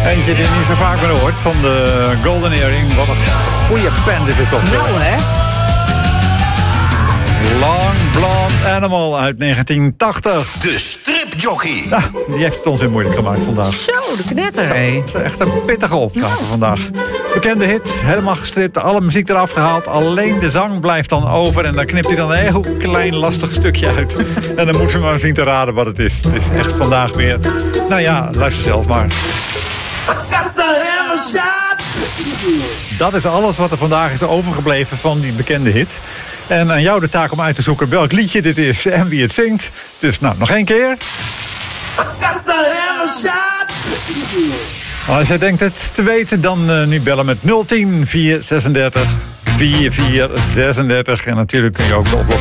Eentje die je niet zo vaak meer hoort van de Golden Earring. Wat een goede band is het toch? Nou, hè? Long Blonde Animal uit 1980. De stripjockey. Nou, die heeft het ons weer moeilijk gemaakt vandaag. Zo, de knetter, hé. Het is echt een pittige opgave vandaag. Bekende hit, helemaal gestript, alle muziek eraf gehaald. Alleen de zang blijft dan over. En daar knipt hij dan een heel klein lastig stukje uit. En dan moeten we maar zien te raden wat het is. Het is echt vandaag weer... Nou ja, luister zelf maar. Dat is alles wat er vandaag is overgebleven van die bekende hit. En aan jou de taak om uit te zoeken welk liedje dit is en wie het zingt. Dus nou, nog één keer. Als jij denkt het te weten, dan nu bellen met 010 436 4436. En natuurlijk kun je ook de oplossing